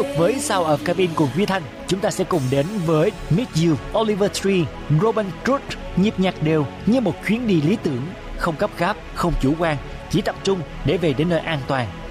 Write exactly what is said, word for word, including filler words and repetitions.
tục với Sound of Cabin cùng Duy Thanh, chúng ta sẽ cùng đến với Meet You, Oliver Tree, Robin Through, nhịp nhạc đều như một chuyến đi lý tưởng, không gấp gáp, không chủ quan, chỉ tập trung để về đến nơi an toàn.